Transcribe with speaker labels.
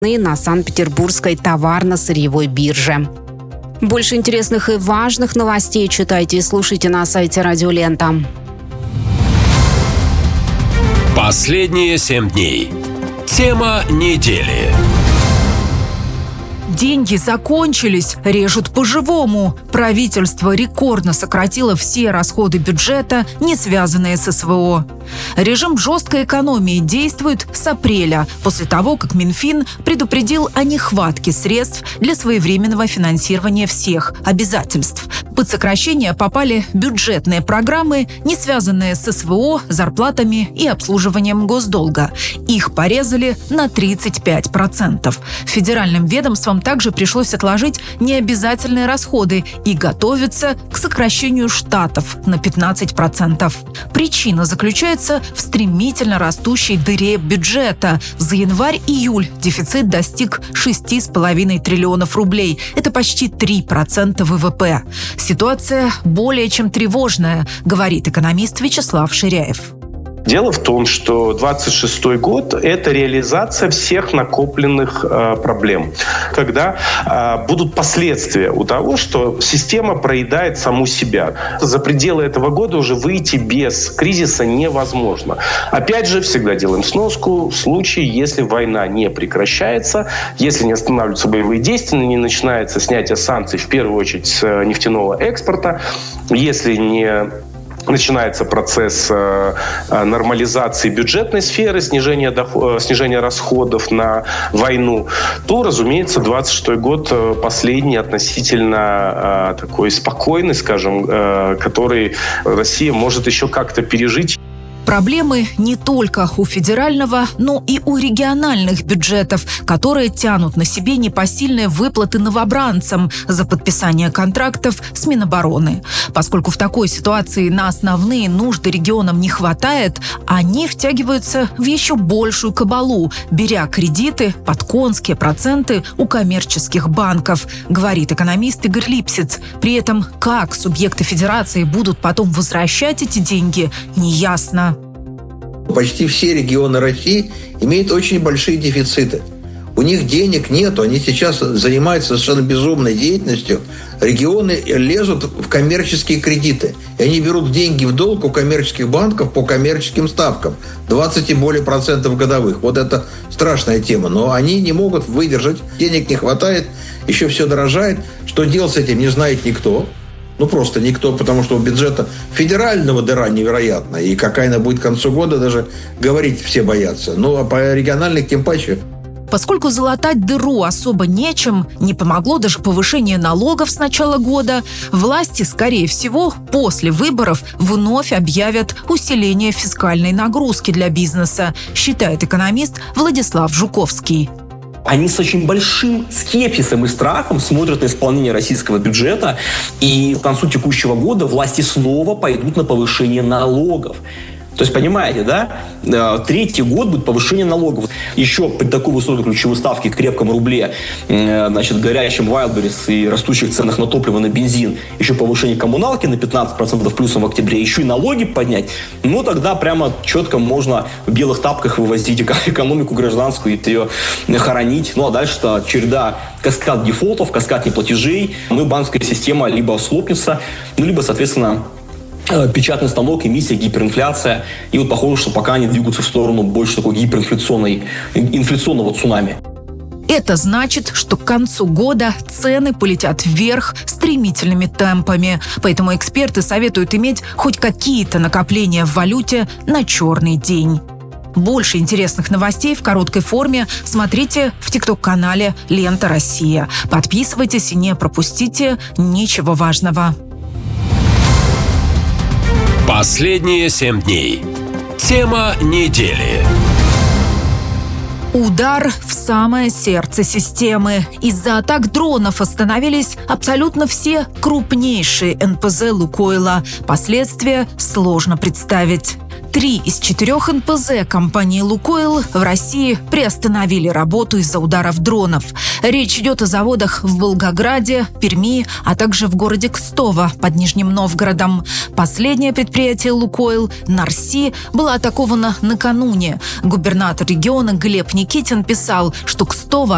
Speaker 1: на Санкт-Петербургской товарно-сырьевой бирже. Больше интересных и важных новостей читайте и слушайте на сайте Радио Лента.
Speaker 2: Последние 7 дней. Тема недели.
Speaker 3: Деньги закончились, режут по-живому. Правительство рекордно сократило все расходы бюджета, не связанные с СВО. Режим жесткой экономии действует с апреля, после того, как Минфин предупредил о нехватке средств для своевременного финансирования всех обязательств. Под сокращение попали бюджетные программы, не связанные с СВО, зарплатами и обслуживанием госдолга. Их порезали на 35%. Федеральным ведомствам также пришлось отложить необязательные расходы и готовиться к сокращению штатов на 15%. Причина заключается в стремительно растущей дыре бюджета. За январь-июль дефицит достиг 6,5 триллионов рублей. Это почти 3% ВВП. Ситуация более чем тревожная, говорит экономист Вячеслав Ширяев.
Speaker 4: Дело в том, что 26-й год – это реализация всех накопленных проблем, когда будут последствия у того, что система проедает саму себя. За пределы этого года уже выйти без кризиса невозможно. Опять же, всегда делаем сноску в случае, если война не прекращается, если не останавливаются боевые действия, не начинается снятие санкций, в первую очередь, с нефтяного экспорта, если не начинается процесс нормализации бюджетной сферы, снижения расходов на войну, то, разумеется, 26-й год последний относительно такой спокойный, скажем, который Россия может еще как-то пережить.
Speaker 3: Проблемы не только у федерального, но и у региональных бюджетов, которые тянут на себе непосильные выплаты новобранцам за подписание контрактов с Минобороны. Поскольку в такой ситуации на основные нужды регионам не хватает, они втягиваются в еще большую кабалу, беря кредиты под конские проценты у коммерческих банков, говорит экономист Игорь Липсиц. При этом, как субъекты федерации будут потом возвращать эти деньги, неясно.
Speaker 5: Почти все регионы России имеют очень большие дефициты. У них денег нету, они сейчас занимаются совершенно безумной деятельностью. Регионы лезут в коммерческие кредиты. И они берут деньги в долг у коммерческих банков по коммерческим ставкам. 20 и более процентов годовых. Вот это страшная тема. Но они не могут выдержать, денег не хватает, еще все дорожает. Что делать с этим, не знает никто. Ну, просто никто, потому что у бюджета федерального дыра невероятная. И какая она будет к концу года, даже говорить все боятся. Ну, а по региональных тем паче.
Speaker 3: Поскольку залатать дыру особо нечем, не помогло даже повышение налогов с начала года, власти, скорее всего, после выборов вновь объявят усиление фискальной нагрузки для бизнеса, считает экономист Владислав Жуковский.
Speaker 6: Они с очень большим скепсисом и страхом смотрят на исполнение российского бюджета, и к концу текущего года власти снова пойдут на повышение налогов. То есть, понимаете, да? Третий год будет повышение налогов. Еще при такой высокой ключевой ставке, крепком рубле, горящем Wildberries и растущих ценах на топливо, на бензин, еще повышение коммуналки на 15% плюсом в октябре, еще и налоги поднять, ну тогда прямо четко можно в белых тапках вывозить экономику гражданскую и ее хоронить. Ну а дальше-то череда, каскад дефолтов, каскад неплатежей, ну и банковская система либо слопнется, ну либо, соответственно, печатный станок, эмиссия, гиперинфляция. И вот похоже, что пока они двигаются в сторону больше такой инфляционного цунами.
Speaker 3: Это значит, что к концу года цены полетят вверх стремительными темпами. Поэтому эксперты советуют иметь хоть какие-то накопления в валюте на черный день. Больше интересных новостей в короткой форме смотрите в ТикТок-канале «Лента Россия». Подписывайтесь и не пропустите ничего важного.
Speaker 2: Последние 7 дней. Тема недели.
Speaker 3: Удар в самое сердце системы. Из-за атак дронов остановились абсолютно все крупнейшие НПЗ «Лукойла». Последствия сложно представить. 3 из 4 НПЗ компании «Лукойл» в России приостановили работу из-за ударов дронов. Речь идет о заводах в Волгограде, Перми, а также в городе Кстово под Нижним Новгородом. Последнее предприятие «Лукойл» Нарси было атаковано накануне. Губернатор региона Глеб Никитин писал, что Кстово